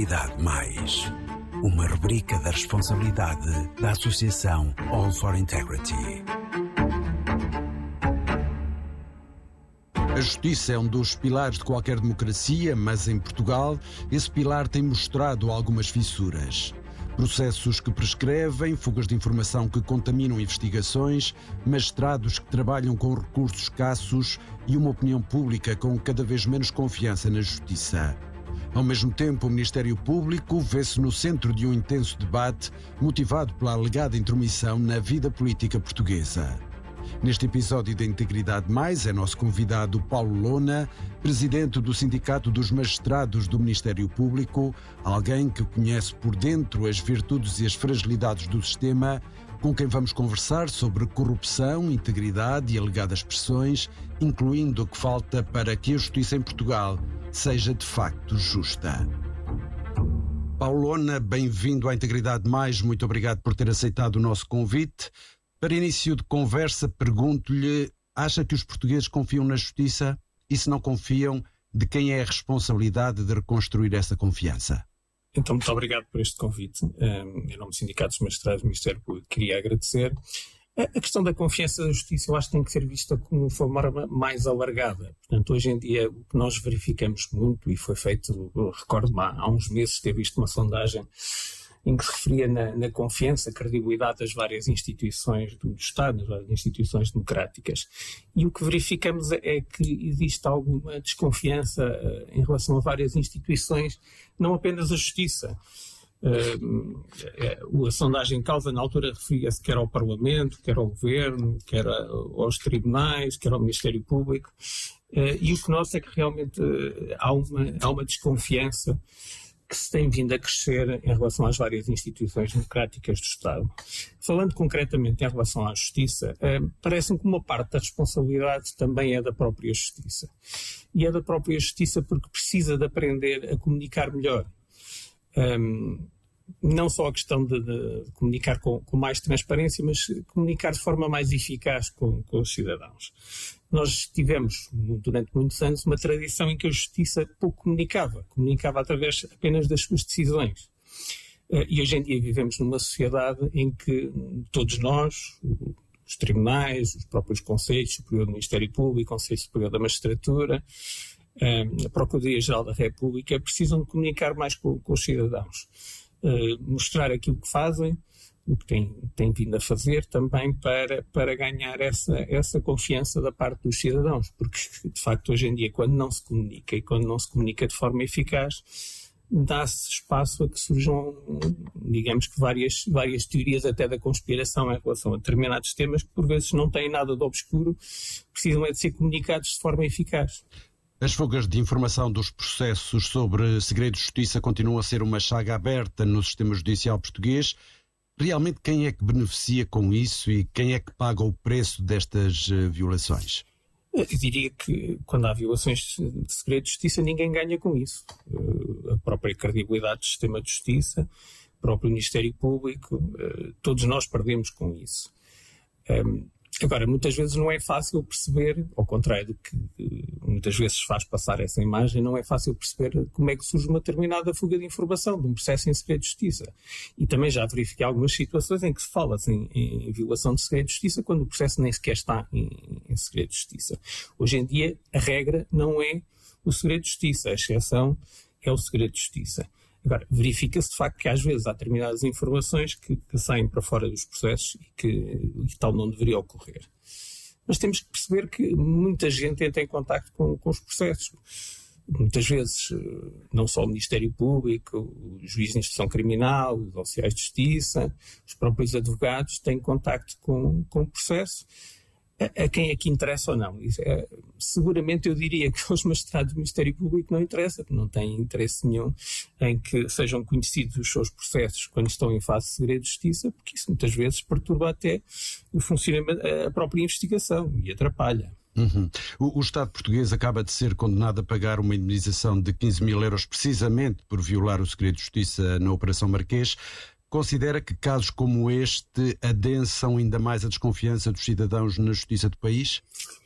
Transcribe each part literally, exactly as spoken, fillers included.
Integridade Mais, uma rubrica da responsabilidade da Associação All for Integrity. A justiça é um dos pilares de qualquer democracia, mas em Portugal esse pilar tem mostrado algumas fissuras. Processos que prescrevem, fugas de informação que contaminam investigações, magistrados que trabalham com recursos escassos e uma opinião pública com cada vez menos confiança na justiça. Ao mesmo tempo, o Ministério Público vê-se no centro de um intenso debate motivado pela alegada intromissão na vida política portuguesa. Neste episódio da Integridade Mais é nosso convidado Paulo Lona, presidente do Sindicato dos Magistrados do Ministério Público, alguém que conhece por dentro as virtudes e as fragilidades do sistema, com quem vamos conversar sobre corrupção, integridade e alegadas pressões, incluindo o que falta para que a justiça em Portugal seja de facto justa. Paulo Lona, bem-vindo à Integridade Mais, muito obrigado por ter aceitado o nosso convite. Para início de conversa, pergunto-lhe, acha que os portugueses confiam na justiça? E se não confiam, de quem é a responsabilidade de reconstruir essa confiança? Então, muito obrigado por este convite. Em nome do Sindicato dos Magistrados do Ministério Público, queria agradecer. A questão da confiança da justiça eu acho que tem que ser vista como uma forma mais alargada. Portanto, hoje em dia, o que nós verificamos muito, e foi feito, recordo-me, há uns meses ter visto uma sondagem em que se referia na, na confiança, credibilidade das várias instituições do Estado, das várias instituições democráticas. E o que verificamos é que existe alguma desconfiança uh, em relação a várias instituições, não apenas a Justiça. Uh, a sondagem em causa, na altura, referia-se quer ao Parlamento, quer ao Governo, quer a, aos tribunais, quer ao Ministério Público. Uh, e o que nota é que realmente uh, há, uma, há uma desconfiança que se tem vindo a crescer em relação às várias instituições democráticas do Estado. Falando concretamente em relação à Justiça, eh, parece-me que uma parte da responsabilidade também é da própria Justiça. E é da própria Justiça porque precisa de aprender a comunicar melhor. Um, não só a questão de, de comunicar com, com mais transparência, mas comunicar de forma mais eficaz com, com os cidadãos. Nós tivemos, durante muitos anos, uma tradição em que a Justiça pouco comunicava. Comunicava através apenas das suas decisões. E hoje em dia vivemos numa sociedade em que todos nós, os tribunais, os próprios Conselhos Superior do Ministério Público, Conselho Superior da Magistratura, a Procuradoria-Geral da República, precisam de comunicar mais com, com os cidadãos. Uh, mostrar aquilo que fazem, o que têm, têm vindo a fazer também para, para ganhar essa, essa confiança da parte dos cidadãos, porque de facto hoje em dia quando não se comunica e quando não se comunica de forma eficaz, dá-se espaço a que surjam, digamos que várias, várias teorias até da conspiração em relação a determinados temas que por vezes não têm nada de obscuro, precisam é de ser comunicados de forma eficaz. As fugas de informação dos processos sobre segredo de justiça continuam a ser uma chaga aberta no sistema judicial português. Realmente quem é que beneficia com isso e quem é que paga o preço destas uh, violações? Eu diria que quando há violações de segredo de justiça ninguém ganha com isso. Uh, a própria credibilidade do sistema de justiça, o próprio Ministério Público, uh, todos nós perdemos com isso. Um, Agora, muitas vezes não é fácil perceber, ao contrário do que muitas vezes faz passar essa imagem, não é fácil perceber como é que surge uma determinada fuga de informação de um processo em segredo de justiça. E também já verifiquei algumas situações em que se fala em, em violação de segredo de justiça quando o processo nem sequer está em, em segredo de justiça. Hoje em dia, a regra não é o segredo de justiça, a exceção é o segredo de justiça. Agora, verifica-se de facto que às vezes há determinadas informações que, que saem para fora dos processos e que e tal não deveria ocorrer. Mas temos que perceber que muita gente entra em contacto com, com os processos. Muitas vezes, não só o Ministério Público, o juiz de instrução criminal, os oficiais de justiça, os próprios advogados têm contacto com, com o processo. A, a quem é que interessa ou não? Isso é, seguramente eu diria que aos magistrados do Ministério Público não interessa, porque não têm interesse nenhum em que sejam conhecidos os seus processos quando estão em fase de segredo de justiça, porque isso muitas vezes perturba até o funcionamento, a própria investigação e atrapalha. Uhum. O, o Estado português acaba de ser condenado a pagar uma indemnização de quinze mil euros precisamente por violar o segredo de justiça na Operação Marquês. Considera que casos como este adensam ainda mais a desconfiança dos cidadãos na justiça do país?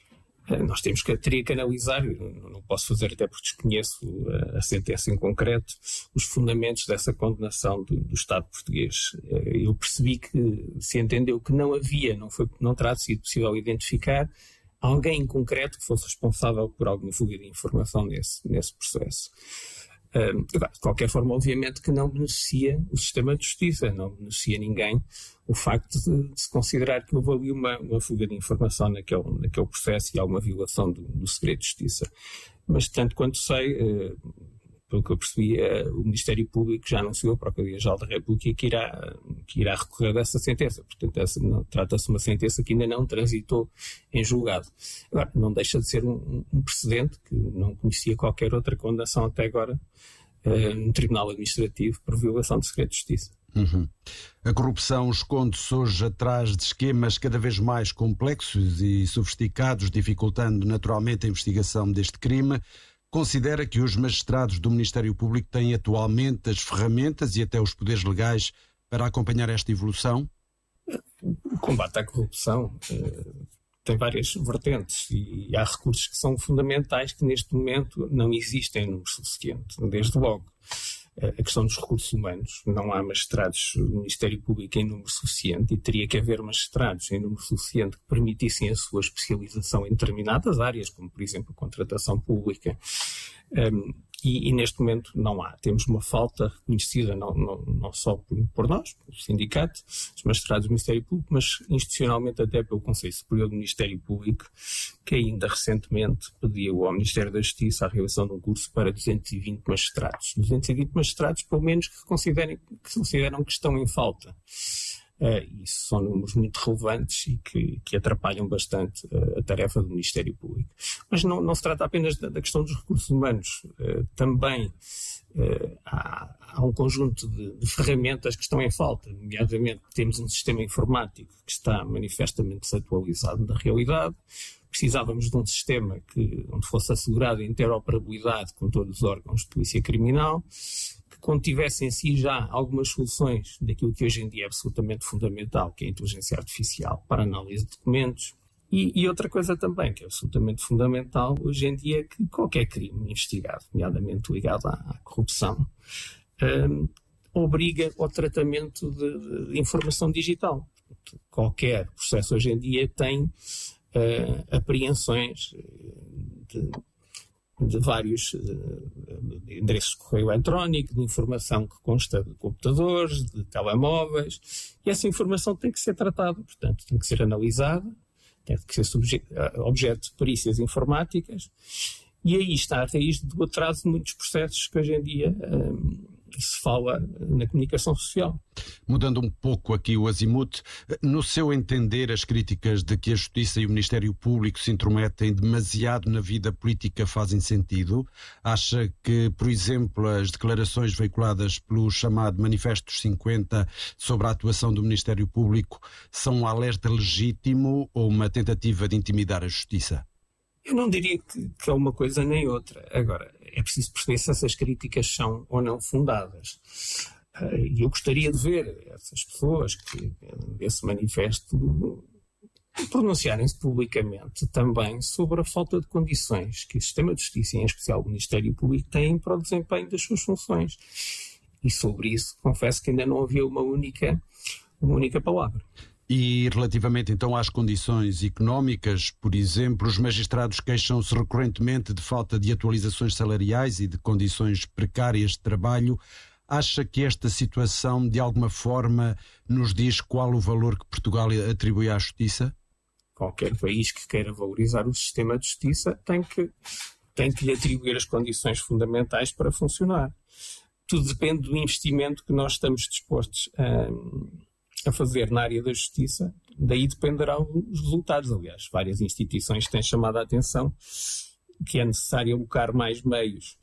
Nós temos que, teria que analisar, não posso fazer até porque desconheço a sentença em concreto, os fundamentos dessa condenação do, do Estado português. Eu percebi que se entendeu que não havia, não, foi, não terá sido possível identificar alguém em concreto que fosse responsável por alguma fuga de informação nesse, nesse processo. Uh, de qualquer forma, obviamente que não beneficia o sistema de justiça, não beneficia ninguém o facto de, de se considerar que houve ali uma, uma fuga de informação naquele, naquele processo e há uma violação do, do segredo de justiça. Mas, tanto quanto sei, uh, pelo que eu percebi, uh, o Ministério Público já anunciou à Procuradoria-Geral da República que irá, que irá recorrer dessa sentença. Portanto, essa, não, trata-se de uma sentença que ainda não transitou em julgado. Agora, não deixa de ser um, um precedente que não conhecia qualquer outra condenação até agora uh, no Tribunal Administrativo por violação de segredo de justiça. Uhum. A corrupção esconde-se hoje atrás de esquemas cada vez mais complexos e sofisticados, dificultando naturalmente a investigação deste crime. Considera que os magistrados do Ministério Público têm atualmente as ferramentas e até os poderes legais para acompanhar esta evolução? O combate à corrupção uh, tem várias vertentes e há recursos que são fundamentais que neste momento não existem em número suficiente. Desde logo, a questão dos recursos humanos. Não há magistrados do Ministério Público em número suficiente e teria que haver magistrados em número suficiente que permitissem a sua especialização em determinadas áreas, como por exemplo a contratação pública. Um, e, e neste momento não há. Temos uma falta reconhecida não, não, não só por, por nós, pelo sindicato, os magistrados do Ministério Público, mas institucionalmente até pelo Conselho Superior do Ministério Público, que ainda recentemente pediu ao Ministério da Justiça a realização de um curso para duzentos e vinte magistrados. duzentos e vinte magistrados, pelo menos, que consideram que, consideram que estão em falta. Uh, isso são números muito relevantes e que, que atrapalham bastante uh, a tarefa do Ministério Público. Mas não, não se trata apenas da, da questão dos recursos humanos. Uh, também uh, há, há um conjunto de, de ferramentas que estão em falta. Nomeadamente, temos um sistema informático que está manifestamente desatualizado da realidade. Precisávamos de um sistema que, onde fosse assegurada a interoperabilidade com todos os órgãos de polícia criminal, que contivesse em si já algumas soluções daquilo que hoje em dia é absolutamente fundamental, que é a inteligência artificial para análise de documentos. E, e outra coisa também que é absolutamente fundamental hoje em dia é que qualquer crime investigado, nomeadamente ligado à, à corrupção, um, obriga ao tratamento de, de informação digital. Portanto, qualquer processo hoje em dia tem Uh, apreensões de, de vários uh, de endereços de correio eletrónico, de informação que consta de computadores, de telemóveis, e essa informação tem que ser tratada, portanto, tem que ser analisada, tem que ser subje- objeto de perícias informáticas, e aí está a raiz do atraso de muitos processos que hoje em dia uh, se fala na comunicação social. Mudando um pouco aqui o azimuth, no seu entender, as críticas de que a Justiça e o Ministério Público se intrometem demasiado na vida política fazem sentido? Acha que, por exemplo, as declarações veiculadas pelo chamado Manifesto cinquenta sobre a atuação do Ministério Público são um alerta legítimo ou uma tentativa de intimidar a Justiça? Eu não diria que, que é uma coisa nem outra. Agora, é preciso perceber se essas críticas são ou não fundadas. E eu gostaria de ver essas pessoas que, desse manifesto, pronunciarem-se publicamente também sobre a falta de condições que o sistema de justiça, em especial o Ministério Público, tem para o desempenho das suas funções. E sobre isso, confesso que ainda não havia uma única, uma única palavra. E relativamente então às condições económicas, por exemplo, os magistrados queixam-se recorrentemente de falta de atualizações salariais e de condições precárias de trabalho. Acha que esta situação de alguma forma nos diz qual o valor que Portugal atribui à justiça? Qualquer país que queira valorizar o sistema de justiça tem que, tem que lhe atribuir as condições fundamentais para funcionar. Tudo depende do investimento que nós estamos dispostos a... a fazer na área da justiça, daí dependerão os resultados. Aliás, várias instituições têm chamado a atenção que é necessário alocar mais meios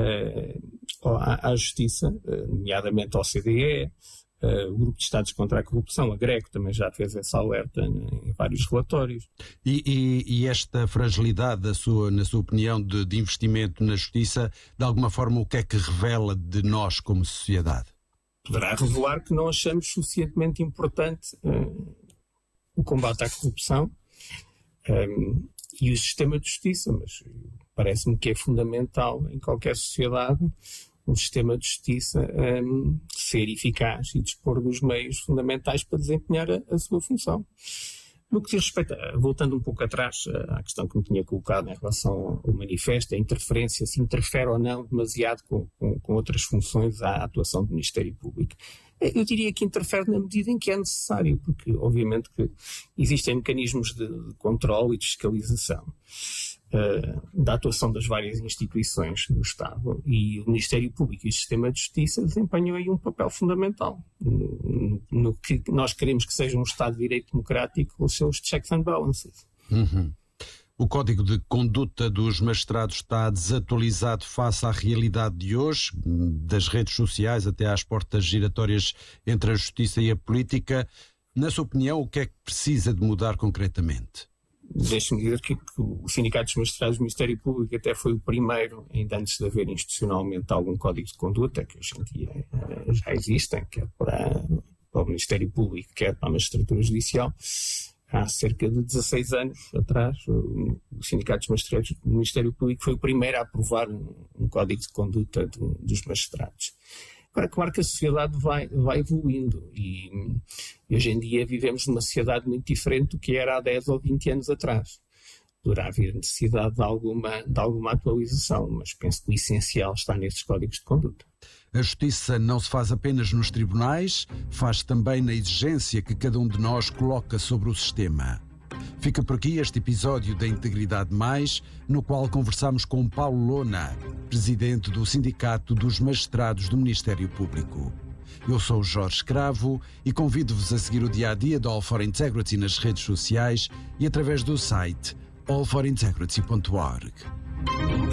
uh, à, à justiça, uh, nomeadamente ao O C D E, uh, o Grupo de Estados contra a Corrupção, a GRECO, também já fez essa alerta em vários relatórios. E, e, e esta fragilidade, da sua, na sua opinião, de, de investimento na justiça, de alguma forma, o que é que revela de nós como sociedade? Poderá revelar que não achamos suficientemente importante uh, o combate à corrupção um, e o sistema de justiça, mas parece-me que é fundamental em qualquer sociedade um sistema de justiça um, ser eficaz e dispor dos meios fundamentais para desempenhar a, a sua função. No que diz respeito, voltando um pouco atrás à questão que me tinha colocado em relação ao manifesto, a interferência, se interfere ou não demasiado com, com, com outras funções à atuação do Ministério Público. Eu diria que interfere na medida em que é necessário, porque obviamente que existem mecanismos de, de controle e de fiscalização uh, da atuação das várias instituições do Estado, e o Ministério Público e o Sistema de Justiça desempenham aí um papel fundamental no, no, no que nós queremos que seja um Estado de Direito democrático com os seus checks and balances. Uhum. O Código de Conduta dos Magistrados está desatualizado face à realidade de hoje, das redes sociais até às portas giratórias entre a justiça e a política. Na sua opinião, o que é que precisa de mudar concretamente? Deixe-me dizer que, que o Sindicato dos Magistrados do Ministério Público até foi o primeiro, ainda antes de haver institucionalmente algum Código de Conduta, que hoje em dia já existem, quer para, para o Ministério Público, quer para a Magistratura Judicial. Há cerca de dezasseis anos atrás, o Sindicato dos Magistrados do Ministério Público foi o primeiro a aprovar um, um código de conduta de, dos magistrados. Agora, claro que a sociedade vai, vai evoluindo e, e hoje em dia vivemos numa sociedade muito diferente do que era há dez ou vinte anos atrás. Poderá haver necessidade de alguma, de alguma atualização, mas penso que o essencial está nesses códigos de conduta. A justiça não se faz apenas nos tribunais, faz também na exigência que cada um de nós coloca sobre o sistema. Fica por aqui este episódio da Integridade Mais, no qual conversamos com Paulo Lona, presidente do Sindicato dos Magistrados do Ministério Público. Eu sou o Jorge Escravo e convido-vos a seguir o dia-a-dia do All for Integrity nas redes sociais e através do site all for integrity ponto org.